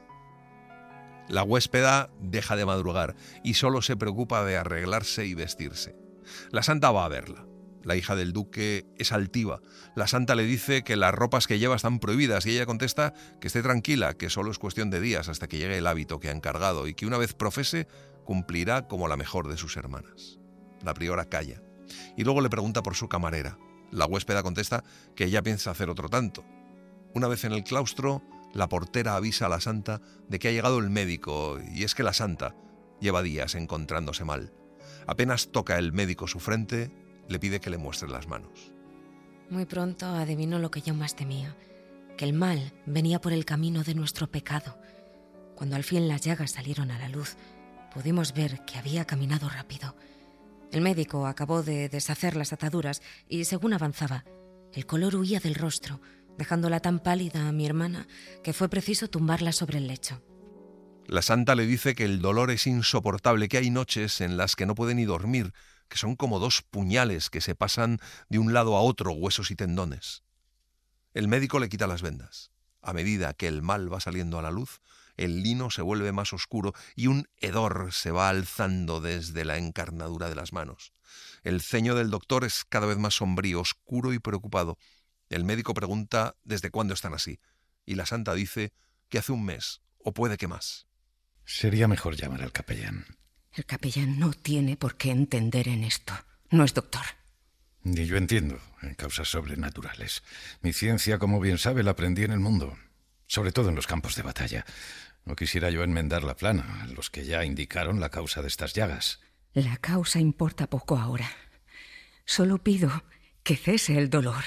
La huéspeda deja de madrugar y solo se preocupa de arreglarse y vestirse. La santa va a verla. La hija del duque es altiva. La santa le dice que las ropas que lleva están prohibidas y ella contesta que esté tranquila, que solo es cuestión de días hasta que llegue el hábito que ha encargado y que una vez profese cumplirá como la mejor de sus hermanas. La priora calla y luego le pregunta por su camarera. La huéspeda contesta que ella piensa hacer otro tanto. Una vez en el claustro, La portera avisa a la santa de que ha llegado el médico, y es que la santa lleva días encontrándose mal. Apenas toca el médico su frente, le pide que le muestre las manos. Muy pronto adivinó lo que yo más temía, que el mal venía por el camino de nuestro pecado. Cuando al fin las llagas salieron a la luz, pudimos ver que había caminado rápido. El médico acabó de deshacer las ataduras y, según avanzaba, el color huía del rostro, dejándola tan pálida a mi hermana que fue preciso tumbarla sobre el lecho. La santa le dice que el dolor es insoportable, que hay noches en las que no puede ni dormir, que son como dos puñales que se pasan de un lado a otro, huesos y tendones. El médico le quita las vendas. A medida que el mal va saliendo a la luz, el lino se vuelve más oscuro y un hedor se va alzando desde la encarnadura de las manos. El ceño del doctor es cada vez más sombrío, oscuro y preocupado. El médico pregunta desde cuándo están así, y la santa dice que hace un mes, o puede que más. Sería mejor llamar al capellán. El capellán no tiene por qué entender en esto. No es doctor. Ni yo entiendo en causas sobrenaturales. Mi ciencia, como bien sabe, la aprendí en el mundo, sobre todo en los campos de batalla. No quisiera yo enmendar la plana, los que ya indicaron la causa de estas llagas. La causa importa poco ahora. Solo pido que cese el dolor.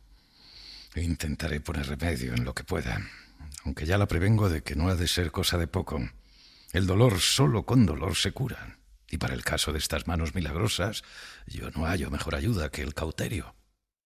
Intentaré poner remedio en lo que pueda, aunque ya la prevengo de que no ha de ser cosa de poco. El dolor solo con dolor se cura. Y para el caso de estas manos milagrosas, yo no hallo mejor ayuda que el cauterio.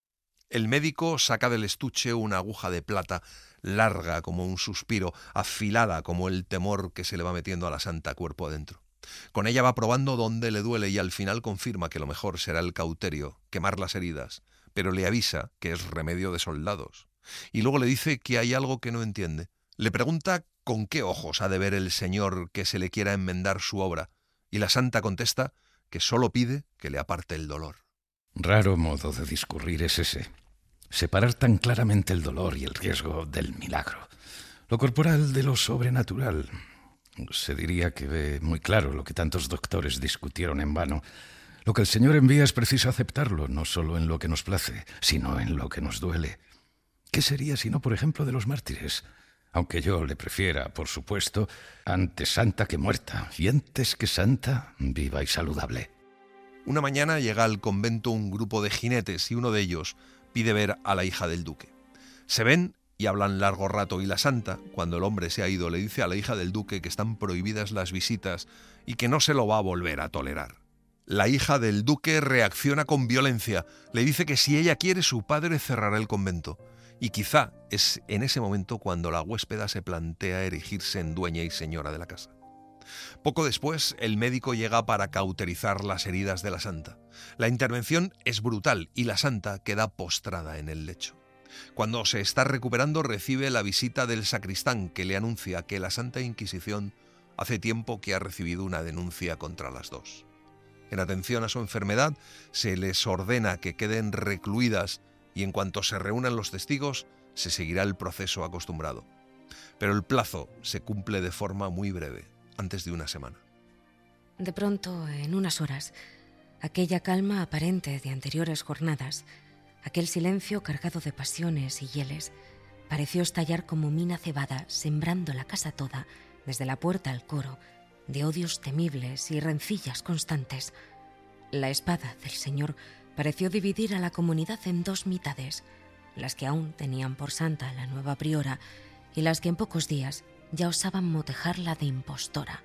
El médico saca del estuche una aguja de plata, larga como un suspiro, afilada como el temor que se le va metiendo a la santa cuerpo adentro. Con ella va probando dónde le duele y al final confirma que lo mejor será el cauterio, quemar las heridas, pero le avisa que es remedio de soldados. Y luego le dice que hay algo que no entiende. Le pregunta con qué ojos ha de ver el Señor que se le quiera enmendar su obra, y la santa contesta que solo pide que le aparte el dolor. Raro modo de discurrir es ese. Separar tan claramente el dolor y el riesgo del milagro. Lo corporal de lo sobrenatural. Se diría que ve muy claro lo que tantos doctores discutieron en vano. Lo que el Señor envía es preciso aceptarlo, no solo en lo que nos place, sino en lo que nos duele. ¿Qué sería si no, por ejemplo, de los mártires? Aunque yo le prefiera, por supuesto, antes santa que muerta, y antes que santa, viva y saludable. Una mañana llega al convento un grupo de jinetes y uno de ellos pide ver a la hija del duque. Se ven y hablan largo rato y la santa, cuando el hombre se ha ido, le dice a la hija del duque que están prohibidas las visitas y que no se lo va a volver a tolerar. La hija del duque reacciona con violencia, le dice que si ella quiere su padre cerrará el convento. Y quizá es en ese momento cuando la huéspeda se plantea erigirse en dueña y señora de la casa. Poco después, el médico llega para cauterizar las heridas de la santa. La intervención es brutal y la santa queda postrada en el lecho. Cuando se está recuperando, recibe la visita del sacristán, que le anuncia que la Santa Inquisición hace tiempo que ha recibido una denuncia contra las dos. En atención a su enfermedad, se les ordena que queden recluidas y en cuanto se reúnan los testigos, se seguirá el proceso acostumbrado. Pero el plazo se cumple de forma muy breve, antes de una semana. De pronto, en unas horas, aquella calma aparente de anteriores jornadas, aquel silencio cargado de pasiones y hieles, pareció estallar como mina cebada, sembrando la casa toda, desde la puerta al coro, de odios temibles y rencillas constantes. La espada del Señor pareció dividir a la comunidad en dos mitades, las que aún tenían por santa a la nueva priora y las que en pocos días ya osaban motejarla de impostora.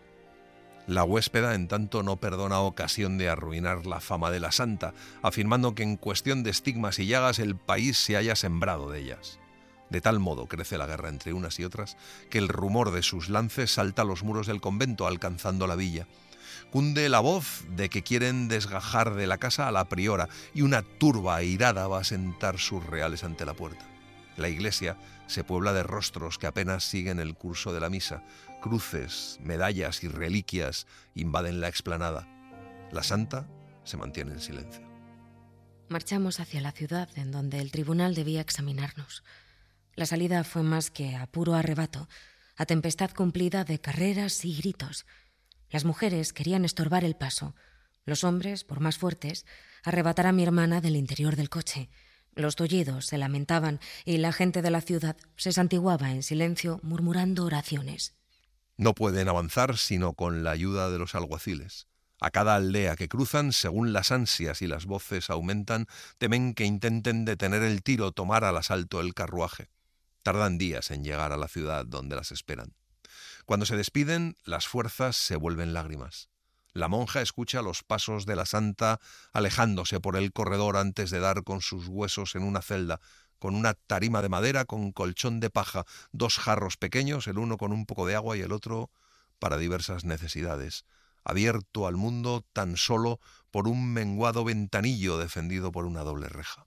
La huéspeda, en tanto, no perdona ocasión de arruinar la fama de la santa, afirmando que en cuestión de estigmas y llagas el país se haya sembrado de ellas. De tal modo crece la guerra entre unas y otras que el rumor de sus lances salta a los muros del convento, alcanzando la villa. Cunde la voz de que quieren desgajar de la casa a la priora y una turba airada va a sentar sus reales ante la puerta. La iglesia se puebla de rostros que apenas siguen el curso de la misa. Cruces, medallas y reliquias invaden la explanada. La santa se mantiene en silencio. Marchamos hacia la ciudad en donde el tribunal debía examinarnos. La salida fue más que a puro arrebato, a tempestad cumplida de carreras y gritos. Las mujeres querían estorbar el paso. Los hombres, por más fuertes, arrebatar a mi hermana del interior del coche. Los tollidos se lamentaban y la gente de la ciudad se santiguaba en silencio, murmurando oraciones. No pueden avanzar sino con la ayuda de los alguaciles. A cada aldea que cruzan, según las ansias y las voces aumentan, temen que intenten detener el tiro, tomar al asalto el carruaje. Tardan días en llegar a la ciudad donde las esperan. Cuando se despiden, las fuerzas se vuelven lágrimas. La monja escucha los pasos de la santa alejándose por el corredor antes de dar con sus huesos en una celda, con una tarima de madera con colchón de paja, 2 jarros pequeños, el uno con un poco de agua y el otro para diversas necesidades, abierto al mundo tan solo por un menguado ventanillo defendido por una doble reja.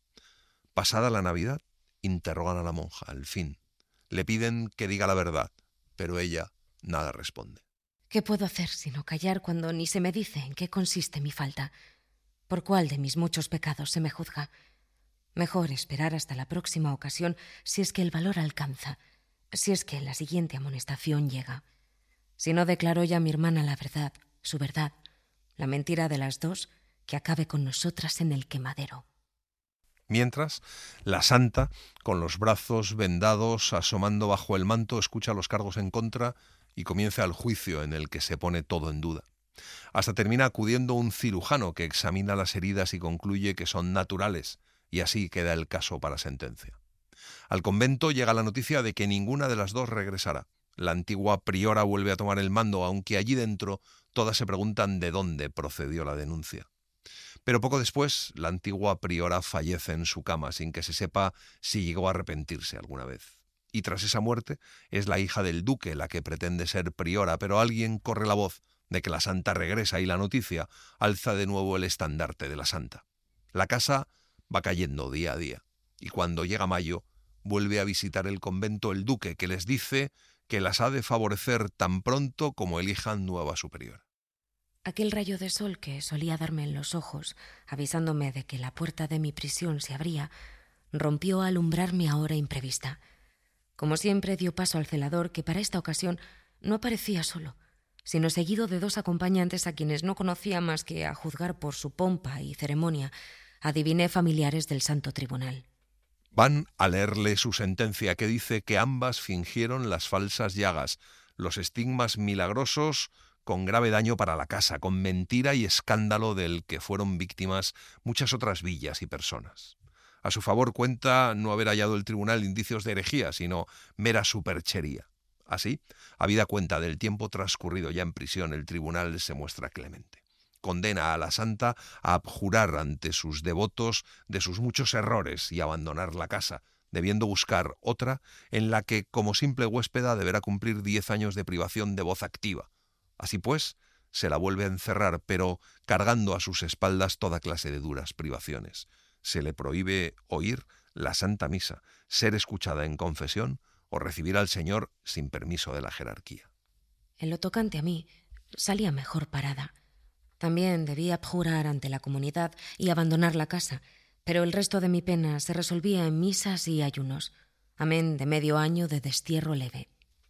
Pasada la Navidad, interrogan a la monja, al fin. Le piden que diga la verdad, pero ella nada responde. ¿Qué puedo hacer sino callar cuando ni se me dice en qué consiste mi falta? ¿Por cuál de mis muchos pecados se me juzga? Mejor esperar hasta la próxima ocasión si es que el valor alcanza, si es que la siguiente amonestación llega. Si no declaró ya mi hermana la verdad, su verdad, la mentira de las dos, que acabe con nosotras en el quemadero. Mientras, la santa, con los brazos vendados, asomando bajo el manto, escucha los cargos en contra y comienza el juicio en el que se pone todo en duda. Hasta termina acudiendo un cirujano que examina las heridas y concluye que son naturales, y así queda el caso para sentencia. Al convento llega la noticia de que ninguna de las dos regresará. La antigua priora vuelve a tomar el mando, aunque allí dentro todas se preguntan de dónde procedió la denuncia. Pero poco después, la antigua priora fallece en su cama sin que se sepa si llegó a arrepentirse alguna vez. Y tras esa muerte es la hija del duque la que pretende ser priora, pero alguien corre la voz de que la santa regresa y la noticia alza de nuevo el estandarte de la santa. La casa va cayendo día a día, y cuando llega mayo vuelve a visitar el convento el duque, que les dice que las ha de favorecer tan pronto como elijan nueva superiora. Aquel rayo de sol que solía darme en los ojos, avisándome de que la puerta de mi prisión se abría, rompió a alumbrar mi hora imprevista. Como siempre, dio paso al celador, que para esta ocasión no aparecía solo, sino seguido de 2 acompañantes a quienes no conocía más que, a juzgar por su pompa y ceremonia, adiviné familiares del Santo Tribunal. Van a leerle su sentencia, que dice que ambas fingieron las falsas llagas, los estigmas milagrosos con grave daño para la casa, con mentira y escándalo del que fueron víctimas muchas otras villas y personas. A su favor cuenta no haber hallado el tribunal indicios de herejía, sino mera superchería. Así, habida cuenta del tiempo transcurrido ya en prisión, el tribunal se muestra clemente. Condena a la santa a abjurar ante sus devotos de sus muchos errores y abandonar la casa, debiendo buscar otra en la que, como simple huéspeda, deberá cumplir 10 años de privación de voz activa. Así pues, se la vuelve a encerrar, pero cargando a sus espaldas toda clase de duras privaciones. Se le prohíbe oír la Santa Misa, ser escuchada en confesión o recibir al Señor sin permiso de la jerarquía. En lo tocante a mí, salía mejor parada. También debía abjurar ante la comunidad y abandonar la casa, pero el resto de mi pena se resolvía en misas y ayunos, amén de medio año de destierro leve.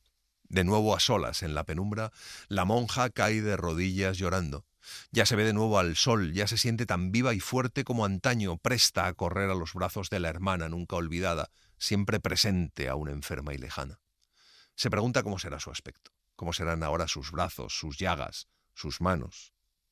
De nuevo a solas en la penumbra, la monja cae de rodillas llorando. Ya se ve de nuevo al sol, ya se siente tan viva y fuerte como antaño, presta a correr a los brazos de la hermana nunca olvidada, siempre presente aún enferma y lejana. Se pregunta cómo será su aspecto, cómo serán ahora sus brazos, sus llagas, sus manos.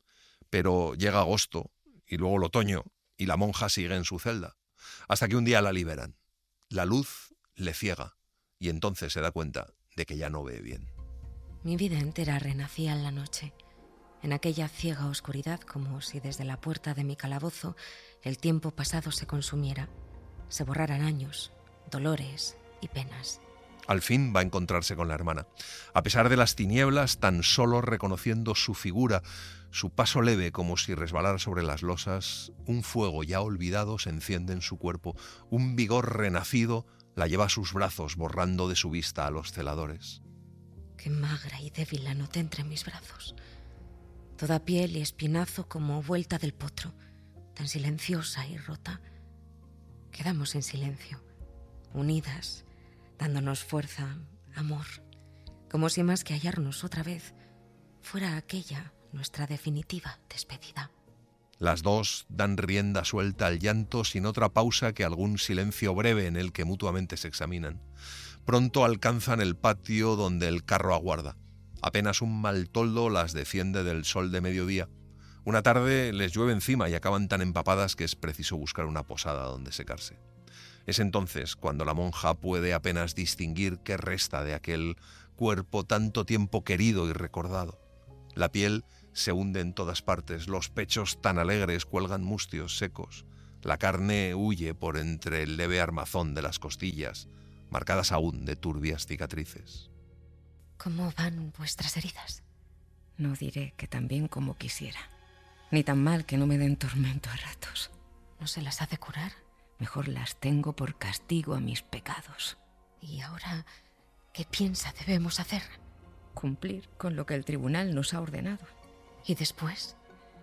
Pero llega agosto, y luego el otoño, y la monja sigue en su celda, hasta que un día la liberan. La luz le ciega, y entonces se da cuenta de que ya no ve bien. Mi vida entera renacía en la noche, en aquella ciega oscuridad, como si desde la puerta de mi calabozo el tiempo pasado se consumiera, se borraran años, dolores y penas. Al fin va a encontrarse con la hermana. A pesar de las tinieblas, tan solo reconociendo su figura, su paso leve como si resbalara sobre las losas, un fuego ya olvidado se enciende en su cuerpo, un vigor renacido la lleva a sus brazos, borrando de su vista a los celadores. Qué magra y débil la noté entre mis brazos, toda piel y espinazo como vuelta del potro, tan silenciosa y rota. Quedamos en silencio, unidas, dándonos fuerza, amor, como si más que hallarnos otra vez fuera aquella nuestra definitiva despedida. Las dos dan rienda suelta al llanto sin otra pausa que algún silencio breve en el que mutuamente se examinan. Pronto alcanzan el patio donde el carro aguarda. Apenas un mal toldo las defiende del sol de mediodía. Una tarde les llueve encima y acaban tan empapadas que es preciso buscar una posada donde secarse. Es entonces cuando la monja puede apenas distinguir qué resta de aquel cuerpo tanto tiempo querido y recordado. La piel se hunde en todas partes, los pechos tan alegres cuelgan mustios secos, la carne huye por entre el leve armazón de las costillas, marcadas aún de turbias cicatrices. ¿Cómo van vuestras heridas? No diré que tan bien como quisiera, ni tan mal que no me den tormento a ratos. ¿No se las hace curar? Mejor las tengo por castigo a mis pecados. ¿Y ahora qué piensa debemos hacer? Cumplir con lo que el tribunal nos ha ordenado. ¿Y después?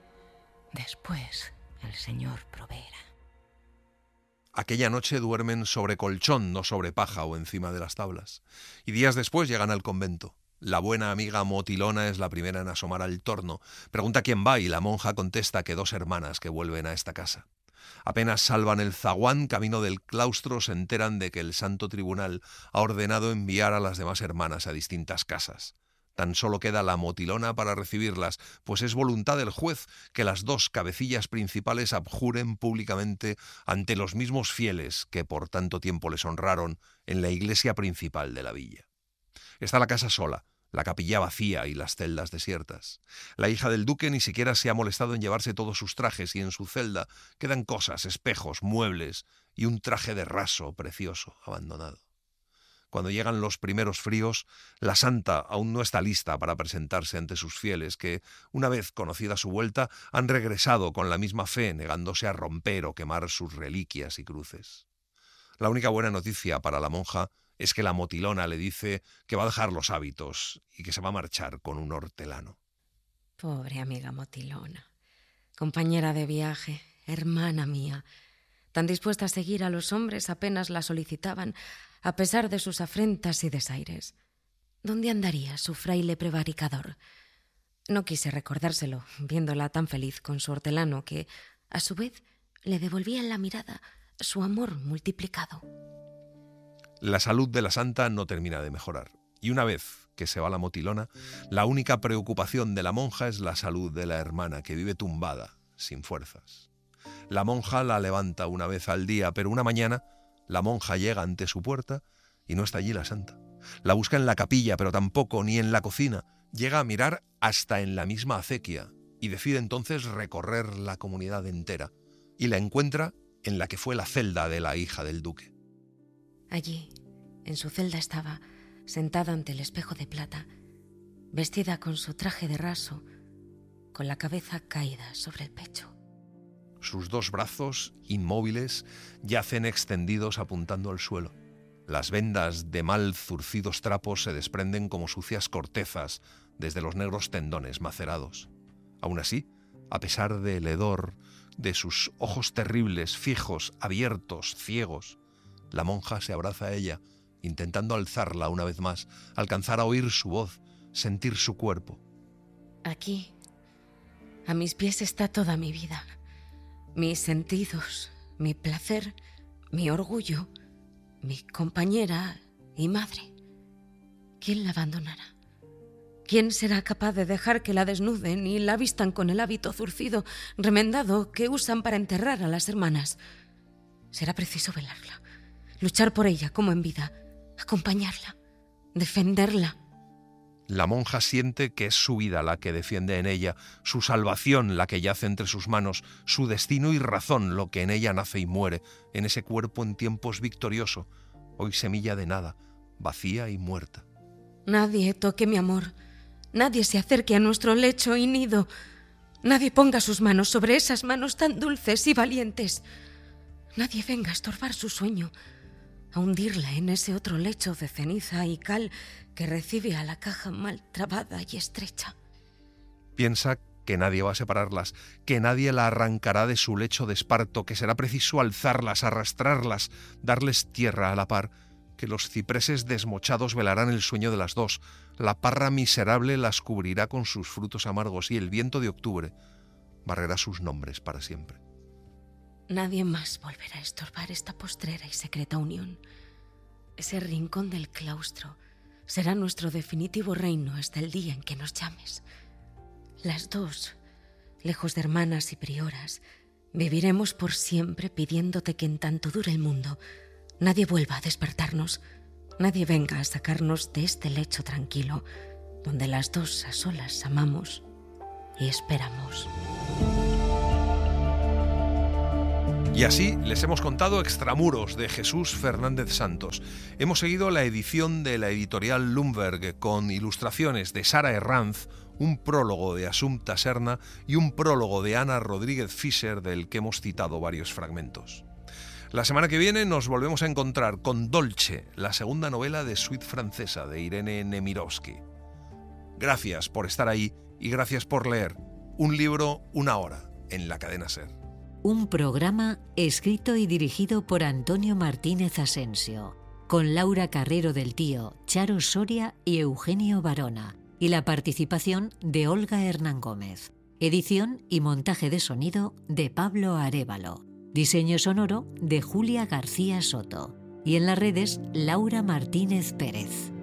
Después, el Señor proveerá. Aquella noche duermen sobre colchón, no sobre paja o encima de las tablas. Y días después llegan al convento. La buena amiga Motilona es la primera en asomar al torno. Pregunta quién va y la monja contesta que 2 hermanas que vuelven a esta casa. Apenas salvan el zaguán, camino del claustro, se enteran de que el Santo Tribunal ha ordenado enviar a las demás hermanas a distintas casas. Tan solo queda la Motilona para recibirlas, pues es voluntad del juez que las 2 cabecillas principales abjuren públicamente ante los mismos fieles que por tanto tiempo les honraron en la iglesia principal de la villa. Está la casa sola, la capilla vacía y las celdas desiertas. La hija del duque ni siquiera se ha molestado en llevarse todos sus trajes y en su celda quedan cosas, espejos, muebles y un traje de raso precioso abandonado. Cuando llegan los primeros fríos, la santa aún no está lista para presentarse ante sus fieles que, una vez conocida su vuelta, han regresado con la misma fe, negándose a romper o quemar sus reliquias y cruces. La única buena noticia para la monja es que la Motilona le dice que va a dejar los hábitos y que se va a marchar con un hortelano. Pobre amiga Motilona, compañera de viaje, hermana mía, tan dispuesta a seguir a los hombres apenas la solicitaban, a pesar de sus afrentas y desaires. ¿Dónde andaría su fraile prevaricador? No quise recordárselo, viéndola tan feliz con su hortelano que, a su vez, le devolvía en la mirada su amor multiplicado. La salud de la santa no termina de mejorar, y una vez que se va la Motilona, la única preocupación de la monja es la salud de la hermana, que vive tumbada, sin fuerzas. La monja la levanta una vez al día, pero una mañana la monja llega ante su puerta y no está allí la santa. La busca en la capilla, pero tampoco, ni en la cocina. Llega a mirar hasta en la misma acequia y decide entonces recorrer la comunidad entera, y la encuentra en la que fue la celda de la hija del duque. Allí, en su celda estaba, sentada ante el espejo de plata, vestida con su traje de raso, con la cabeza caída sobre el pecho. Sus 2 brazos, inmóviles, yacen extendidos apuntando al suelo. Las vendas de mal zurcidos trapos se desprenden como sucias cortezas desde los negros tendones macerados. Aún así, a pesar del hedor, de sus ojos terribles, fijos, abiertos, ciegos, la monja se abraza a ella, intentando alzarla una vez más, alcanzar a oír su voz, sentir su cuerpo. Aquí, a mis pies está toda mi vida. Mis sentidos, mi placer, mi orgullo, mi compañera y madre. ¿Quién la abandonará? ¿Quién será capaz de dejar que la desnuden y la vistan con el hábito zurcido, remendado que usan para enterrar a las hermanas? Será preciso velarla, luchar por ella como en vida, acompañarla, defenderla. La monja siente que es su vida la que defiende en ella, su salvación la que yace entre sus manos, su destino y razón lo que en ella nace y muere, en ese cuerpo en tiempos victorioso, hoy semilla de nada, vacía y muerta. Nadie toque mi amor, nadie se acerque a nuestro lecho y nido, nadie ponga sus manos sobre esas manos tan dulces y valientes, nadie venga a estorbar su sueño, a hundirla en ese otro lecho de ceniza y cal que recibe a la caja mal trabada y estrecha. Piensa que nadie va a separarlas, que nadie la arrancará de su lecho de esparto, que será preciso alzarlas, arrastrarlas, darles tierra a la par, que los cipreses desmochados velarán el sueño de las 2, la parra miserable las cubrirá con sus frutos amargos y el viento de octubre barrerá sus nombres para siempre. Nadie más volverá a estorbar esta postrera y secreta unión. Ese rincón del claustro será nuestro definitivo reino hasta el día en que nos llames. Las dos, lejos de hermanas y prioras, viviremos por siempre pidiéndote que en tanto dure el mundo, nadie vuelva a despertarnos, nadie venga a sacarnos de este lecho tranquilo, donde las dos a solas amamos y esperamos. Y así les hemos contado Extramuros de Jesús Fernández Santos. Hemos seguido la edición de la editorial Lumberg con ilustraciones de Sara Herranz, un prólogo de Assumpta Serna y un prólogo de Ana Rodríguez Fischer, del que hemos citado varios fragmentos. La semana que viene nos volvemos a encontrar con Dolce, la segunda novela de Suite francesa de Irene Nemirovsky. Gracias por estar ahí y gracias por leer. Un libro, una hora, en la cadena SER. Un programa escrito y dirigido por Antonio Martínez Asensio, con Laura Carrero del Tío, Charo Soria y Eugenio Barona, y la participación de Olga Hernán Gómez. Edición y montaje de sonido de Pablo Arévalo. Diseño sonoro de Julia García Soto. Y en las redes, Laura Martínez Pérez.